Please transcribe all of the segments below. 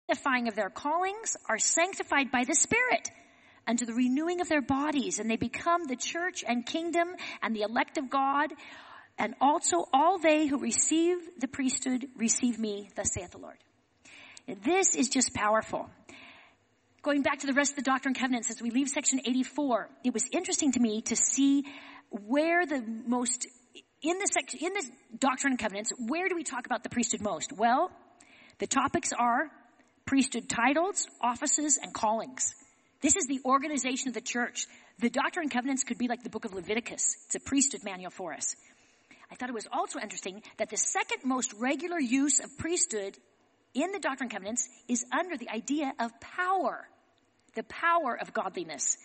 sanctifying of their callings are sanctified by the Spirit unto the renewing of their bodies, and they become the church and kingdom and the elect of God, and also all they who receive the priesthood receive me, thus saith the Lord. This is just powerful. Going back to the rest of the Doctrine and Covenants, as we leave section 84, it was interesting to me to see where the most, in this Doctrine and Covenants, where do we talk about the priesthood most? Well, the topics are priesthood titles, offices, and callings. This is the organization of the church. The Doctrine and Covenants could be like the book of Leviticus. It's a priesthood manual for us. I thought it was also interesting that the second most regular use of priesthood in the Doctrine and Covenants is under the idea of power, the power of godliness.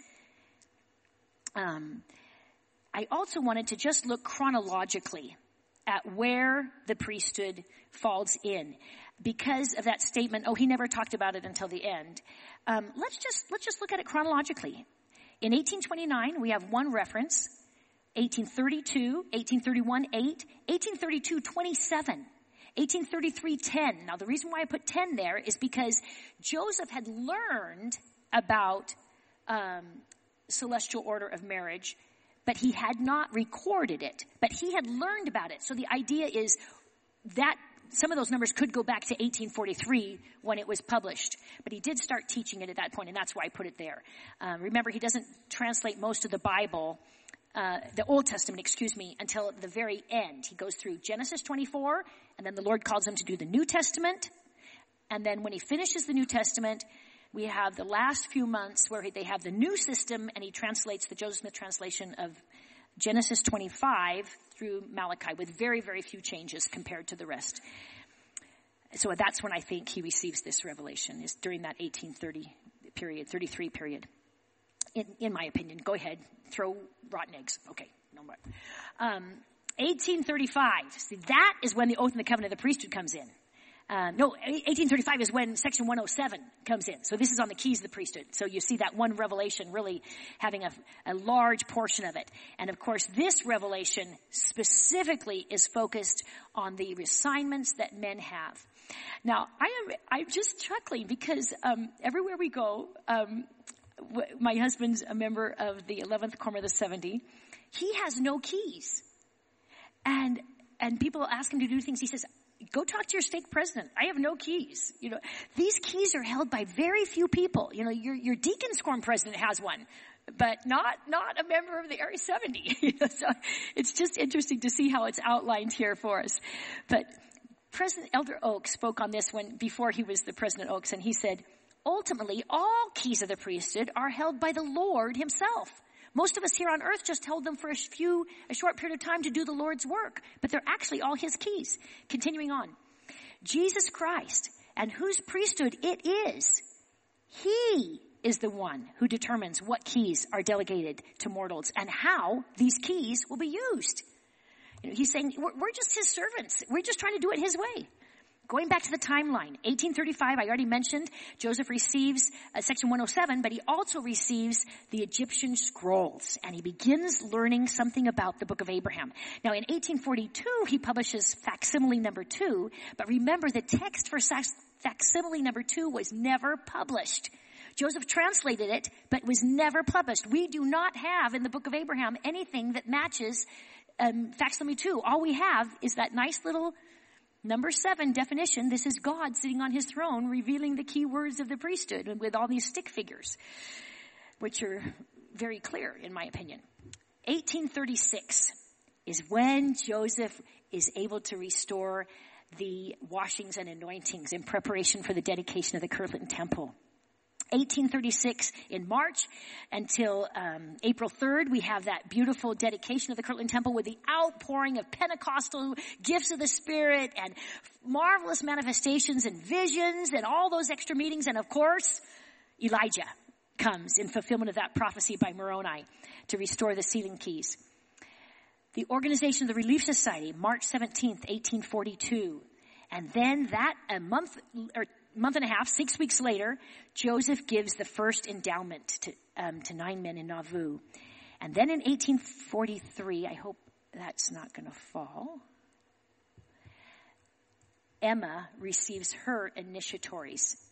I also wanted to just look chronologically at where the priesthood falls in. Because of that statement, he never talked about it until the end. Let's just look at it chronologically. In 1829, we have one reference. 1832, 1831, 8, 1832, 27, 1833, 10. Now, the reason why I put 10 there is because Joseph had learned about celestial order of marriage, but he had not recorded it. But he had learned about it. So the idea is that some of those numbers could go back to 1843 when it was published. But he did start teaching it at that point, and that's why I put it there. Remember, he doesn't translate most of the Bible, the Old Testament, until the very end. He goes through Genesis 24, and then the Lord calls him to do the New Testament. And then when he finishes the New Testament, we have the last few months where they have the new system, and he translates the Joseph Smith translation of Genesis 25 through Malachi with very, very few changes compared to the rest. So that's when I think he receives this revelation, is during that 1830 period, 33 period. In my opinion. Go ahead. Throw rotten eggs. Okay. No more. 1835. See, that is when the oath and the covenant of the priesthood comes in. 1835 is when section 107 comes in. So this is on the keys of the priesthood. So you see that one revelation really having a large portion of it. And of course, this revelation specifically is focused on the assignments that men have. Now, I'm just chuckling because everywhere we go, my husband's a member of the 11th Quorum of the 70. He has no keys. And people ask him to do things. He says, go talk to your stake president. I have no keys. These keys are held by very few people. Your deacon's quorum president has one, but not a member of the Area 70. So it's just interesting to see how it's outlined here for us. But President Elder Oaks spoke on this before he was the President Oaks, and he said, ultimately, all keys of the priesthood are held by the Lord himself. Most of us here on earth just hold them for a short period of time to do the Lord's work, but they're actually all his keys. Continuing on. Jesus Christ, and whose priesthood it is, he is the one who determines what keys are delegated to mortals and how these keys will be used. He's saying, we're just his servants. We're just trying to do it his way. Going back to the timeline, 1835, I already mentioned, Joseph receives section 107, but he also receives the Egyptian scrolls, and he begins learning something about the book of Abraham. Now, in 1842, he publishes facsimile number 2, but remember, the text for facsimile number 2 was never published. Joseph translated it, but was never published. We do not have in the book of Abraham anything that matches facsimile 2. All we have is that nice little Number 7 definition, this is God sitting on his throne revealing the key words of the priesthood with all these stick figures, which are very clear in my opinion. 1836 is when Joseph is able to restore the washings and anointings in preparation for the dedication of the Kirtland Temple. 1836 in March until April 3rd, we have that beautiful dedication of the Kirtland Temple with the outpouring of Pentecostal gifts of the Spirit and marvelous manifestations and visions and all those extra meetings. And of course, Elijah comes in fulfillment of that prophecy by Moroni to restore the sealing keys. The organization of the Relief Society, March 17th, 1842. And then a month and a half, 6 weeks later, Joseph gives the first endowment to 9 men in Nauvoo. And then in 1843, I hope that's not going to fall, Emma receives her initiatories.